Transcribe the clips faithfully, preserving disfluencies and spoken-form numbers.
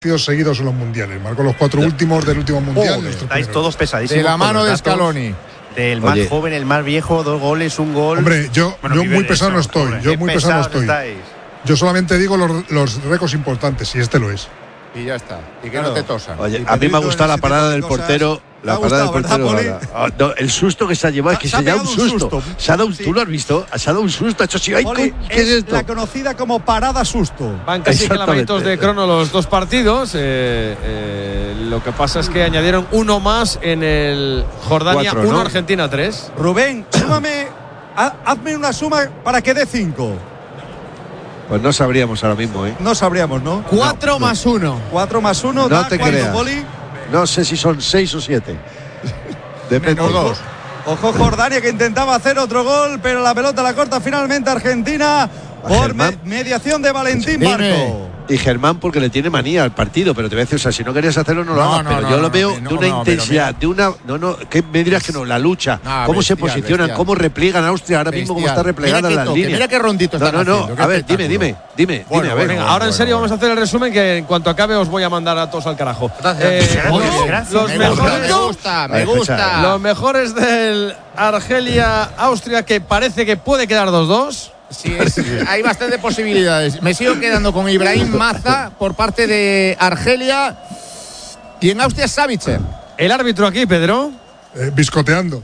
seguidos en los mundiales. Marcó los cuatro últimos del último mundial. Oh, estáis todos pesadísimos. De la mano de Scaloni. Del más Oye. joven, el más viejo, dos goles, un gol. Hombre, yo, bueno, yo muy pesado eso, no estoy. Hombre, yo muy pesado no estoy. Estáis. Yo solamente digo los, los récords importantes, y este lo es. Y ya está. Y que claro. no te tosan. Oye, a mí me ha gustado la parada del portero. La parada del portero. Oh, no, el susto que se ha llevado, es que se, se ha dado un susto. susto. Se ha dado un, sí. ¿Tú lo has visto? Se ha dado un susto. Ha hecho así. Ay, Poli, ¿qué es, es esto? La conocida como parada susto. Van casi kilómetros de crono los dos partidos. Eh, eh, lo que pasa es que añadieron uno más en el Jordania uno, ¿no? Argentina tres. Rubén, súmame, hazme una suma para que dé cinco. Pues no sabríamos ahora mismo, ¿eh? No sabríamos, ¿no? cuatro no, más uno. cuatro más uno. No da te creas. Poli? No sé si son seis o siete. Depende. Menos dos. Ojo Jordania que intentaba hacer otro gol, pero la pelota la corta finalmente Argentina por me mediación de Valentín Barco. Y Germán porque le tiene manía al partido, pero te voy a decir, o sea, si no querías hacerlo no lo no, hagas, no, pero no, yo no, lo veo no, de una no, intensidad, de una, no, no, ¿qué me dirás que no? La lucha, no, cómo bestial, se posicionan, bestial. Cómo repliegan a Austria ahora bestial. mismo, cómo está replegada en las toque, líneas. Mira qué rondito está No, no, no, a ver, dime, dime, dime, bueno, dime, a ver. Venga, ahora en serio vamos a hacer el resumen que en cuanto acabe os voy a mandar a todos al carajo. Eh, los, gracias. Los me mejores, me gusta, me gusta. Los mejores del Argelia-Austria que parece que puede quedar dos dos. Sí, es, hay bastantes posibilidades. Me sigo quedando con Ibrahim Maza por parte de Argelia y en Austria Savitzer. El árbitro aquí, Pedro. Eh, biscoteando.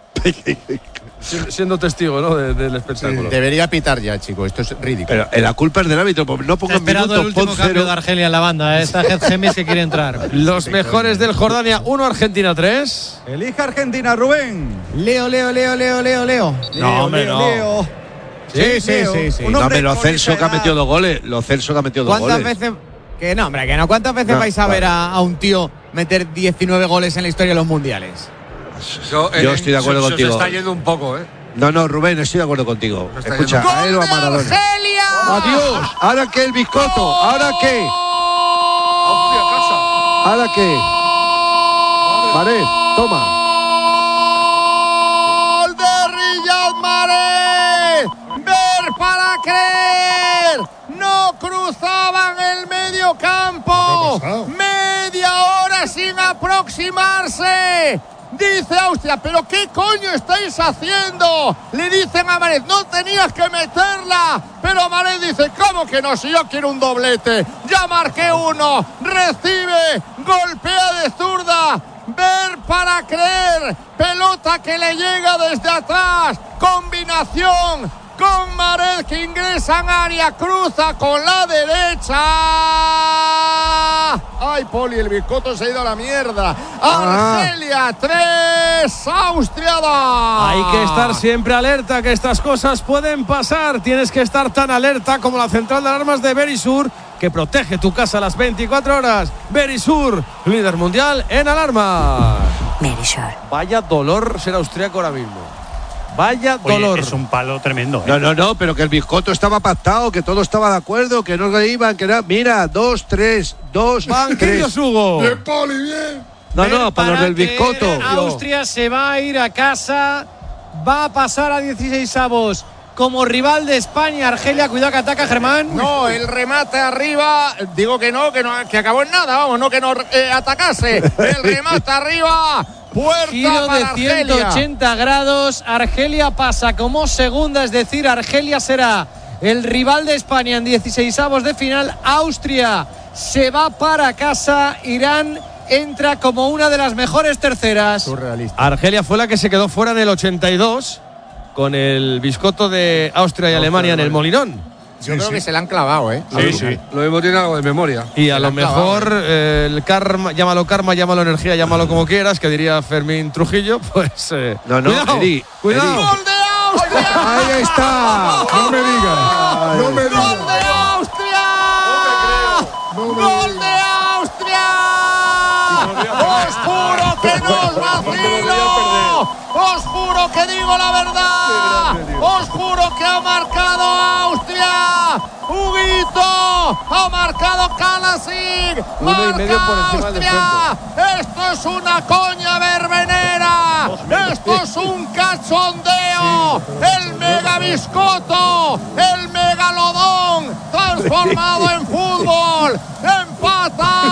Siendo testigo, ¿no? De, del espectáculo. Sí. Debería pitar ya, chico. Esto es ridículo. Pero la culpa es del árbitro. No pongan minutos. El último cambio cero. de Argelia en la banda. ¿eh? Esta Hed Gemis que quiere entrar. Los mejores del Jordania uno, Argentina tres. Elige Argentina, Rubén. Leo, Leo, Leo, Leo, Leo, Leo. No, hombre, no. Leo. Sí, sí, sí, sí. No, pero lo Celso que ha metido dos goles. Lo Celso que ha metido dos goles. ¿Cuántas veces? Que no, hombre, que no. ¿Cuántas veces no, vais a claro. ver a, a un tío meter diecinueve goles en la historia de los mundiales? Yo, Yo estoy de acuerdo se, contigo. Se está yendo un poco, ¿eh? No, no, Rubén, estoy de acuerdo contigo. Escucha, a él o a Maradona. ¡Argelia! ¡Adiós! ¿Ahora qué, el biscoto? ¿Ahora qué? ¿Ahora qué? Mahrez, toma. ¡Gol de Riyad Mahrez! ¡Ver para creer! ¡No cruzaban el medio campo! ¡Media hora sin aproximarse! Dice Austria, ¿pero qué coño estáis haciendo? Le dicen a Mahrez, no tenías que meterla. Pero Mahrez dice, ¿cómo que no? Si yo quiero un doblete. Ya marqué uno. Recibe, golpea de zurda. Ver para creer. Pelota que le llega desde atrás. Combinación con Mahrez que ingresa en área, cruza con la derecha. Ay, Poli, el biscoto se ha ido a la mierda. Argelia tres, Austria dos. Hay que estar siempre alerta, que estas cosas pueden pasar. Tienes que estar tan alerta como la central de alarmas de Verisur, que protege tu casa a las veinticuatro horas. Verisur, líder mundial en alarmas. Verisur. Vaya dolor ser austríaco ahora mismo. Vaya dolor. Oye, es un palo tremendo. ¿eh? No, no, no, pero que el biscoto estaba pactado, que todo estaba de acuerdo, que no le iban, que era. Mira, dos, tres, dos, Banquillos, Hugo. Bien, Poli, bien. No, no, para los del biscoto. Austria se va a ir a casa, va a pasar a dieciséis avos como rival de España. Argelia, cuidado que ataca Germán. No, el remate arriba, digo que no, que no, que acabó en nada, vamos, no que no eh, atacase. El remate arriba. Puerta Giro para de ciento ochenta Argelia. grados. Argelia pasa como segunda, es decir, Argelia será el rival de España en dieciséis avos de final. Austria se va para casa. Irán entra como una de las mejores terceras. Surrealista. Argelia fue la que se quedó fuera en el ochenta y dos con el biscoto de Austria y Alemania en el Molinón. Yo sí, creo sí. que se la han clavado, ¿eh? Sí, sí. Lo mismo tiene algo de memoria. Y a lo mejor eh, el karma, llámalo karma, llámalo energía, llámalo como quieras, que diría Fermín Trujillo, pues eh, no, no, cuidado, Eri, cuidado. Eri. ¡Gol de Austria! Ahí está. No me digas. No me ¡Gol digas. de Austria! ¡Gol de Austria! ¡Os juro que no os vacilo! ¡Os juro que digo la verdad! ¡Os juro que ha marcado Austria! ¡Huguito! ¡Ha marcado Kalasic! ¡Marca Austria! ¡Esto es una coña verbenera! ¡Esto es un cachondeo! ¡El mega biscoto! ¡El megalodón! ¡Transformado en fútbol! ¡Empata!